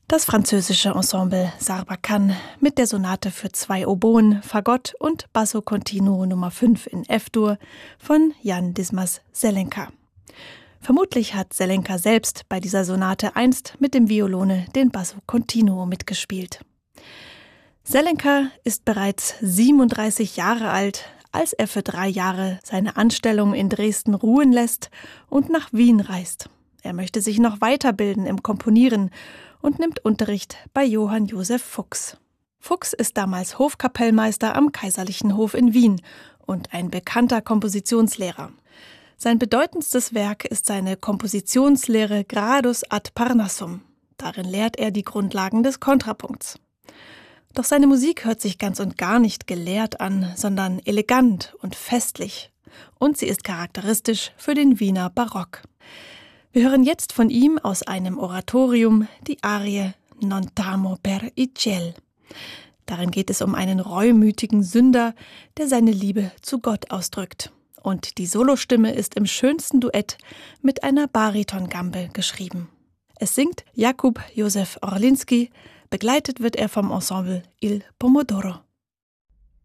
Das französische Ensemble Sarbacane mit der Sonate für 2 Oboen, Fagott und Basso Continuo Nummer 5 in F-Dur von Jan Dismas-Zelenka. Vermutlich hat Zelenka selbst bei dieser Sonate einst mit dem Violone den Basso Continuo mitgespielt. Zelenka ist bereits 37 Jahre alt, als er für 3 Jahre seine Anstellung in Dresden ruhen lässt und nach Wien reist. Er möchte sich noch weiterbilden im Komponieren und nimmt Unterricht bei Johann Joseph Fuchs. Fuchs ist damals Hofkapellmeister am Kaiserlichen Hof in Wien und ein bekannter Kompositionslehrer. Sein bedeutendstes Werk ist seine Kompositionslehre Gradus ad Parnassum. Darin lehrt er die Grundlagen des Kontrapunkts. Doch seine Musik hört sich ganz und gar nicht gelehrt an, sondern elegant und festlich. Und sie ist charakteristisch für den Wiener Barock. Wir hören jetzt von ihm aus einem Oratorium die Arie Non t'amo per il ciel. Darin geht es um einen reumütigen Sünder, der seine Liebe zu Gott ausdrückt. Und die Solostimme ist im schönsten Duett mit einer Baritongambe geschrieben. Es singt Jakub Józef Orlinski, begleitet wird er vom Ensemble Il Pomodoro.